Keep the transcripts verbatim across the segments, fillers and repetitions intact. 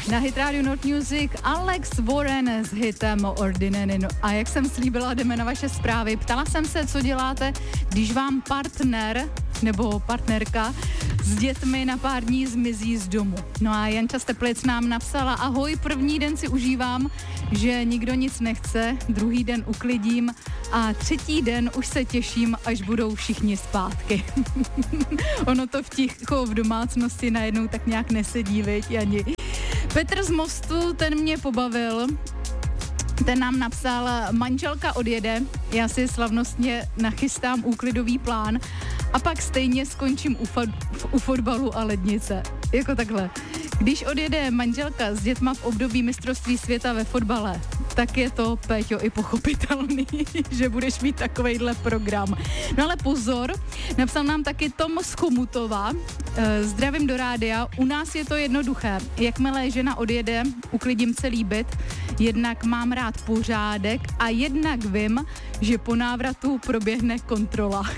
Na Hit Radio Not Music Alex Warren s hitem Ordinary. No a jak jsem slíbila, jdeme na vaše zprávy. Ptala jsem se, co děláte, když vám partner nebo partnerka s dětmi na pár dní zmizí z domu. No a Janča z Teplic nám napsala: ahoj, první den si užívám, že nikdo nic nechce, druhý den uklidím a třetí den už se těším, až budou všichni zpátky. Ono to v ticho v domácnosti najednou tak nějak nesedí, viď, Jani. Petr z Mostu, ten mě pobavil. Ten nám napsal: manželka odjede, já si slavnostně nachystám úklidový plán a pak stejně skončím u, fa- u fotbalu a lednice. Jako takhle. Když odjede manželka s dětma v období mistrovství světa ve fotbale, tak je to, Péťo, i pochopitelný, že budeš mít takovejhle program. No ale pozor, napsal nám taky Tom z Chomutova. Zdravím do rádia, u nás je to jednoduché. Jakmile žena odjede, uklidím celý byt, jednak mám rád pořádek a jednak vím, že po návratu proběhne kontrola.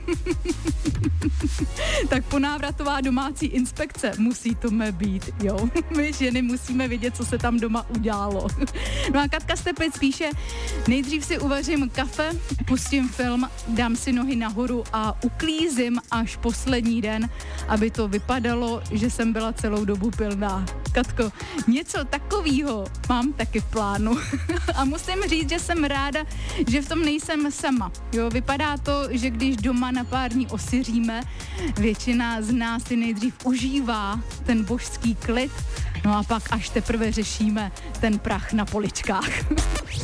Tak ponávratová domácí inspekce musí to mé být, jo. My ženy musíme vědět, co se tam doma udělalo. No a Katka z Teplic píše: nejdřív si uvařím kafe, pustím film, dám si nohy nahoru a uklízím až poslední den, aby to vypadalo, že jsem byla celou dobu pilná. Katko, něco takového mám taky v plánu. A musím říct, že jsem ráda, že v tom nejsem sama. Jo, vypadá to, že když doma na pár dní osiříme, většina z nás si nejdřív užívá ten božský klid, no a pak až teprve řešíme ten prach na poličkách.